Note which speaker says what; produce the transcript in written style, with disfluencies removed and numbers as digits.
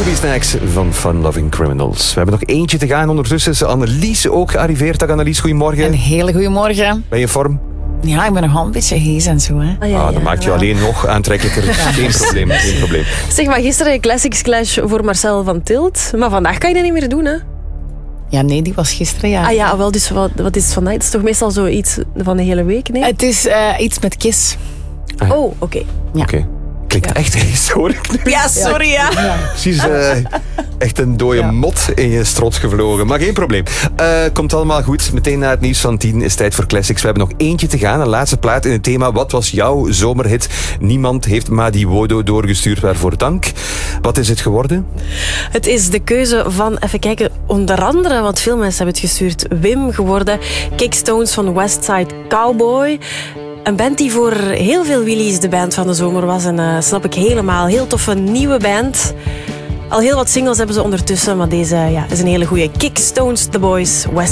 Speaker 1: Ruby Snacks van Fun Loving Criminals. We hebben nog eentje te gaan. Ondertussen is Annelies ook gearriveerd. Dag Annelies, goedemorgen.
Speaker 2: Een hele goede morgen.
Speaker 1: Ben je in vorm?
Speaker 2: Ja, ik ben nog wel een beetje hees en zo. Hè.
Speaker 1: Dat maakt je alleen nog aantrekkelijker. Geen probleem, geen probleem.
Speaker 3: Zeg maar, gisteren Classics Clash voor Marcel van Tilt. Maar vandaag kan je dat niet meer doen, hè?
Speaker 2: Ja, nee, die was gisteren, ja.
Speaker 3: Ah ja, wel, dus wat is het vandaag? Het is toch meestal zoiets van de hele week, nee?
Speaker 2: Het is iets met Kiss.
Speaker 3: Oh, oké.
Speaker 2: Ja.
Speaker 1: Oké. Klinkt echt hees, hoor ik nu.
Speaker 2: Ja, sorry, ja.
Speaker 1: Precies, echt een dode mot in je strot gevlogen. Maar geen probleem. Komt allemaal goed. Meteen na het nieuws van 10 is tijd voor Classics. We hebben nog eentje te gaan. Een laatste plaat in het thema. Wat was jouw zomerhit? Niemand heeft Madi Wodo doorgestuurd. Waarvoor dank. Wat is het geworden?
Speaker 3: Het is de keuze van, even kijken, onder andere, want veel mensen hebben het gestuurd, Wim geworden. Kickstones van Westside Cowboy. Een band die voor heel veel Willys de band van de zomer was. En snap ik helemaal. Heel toffe nieuwe band. Al heel wat singles hebben ze ondertussen. Maar deze is een hele goeie. Kickstones, The Boys, West.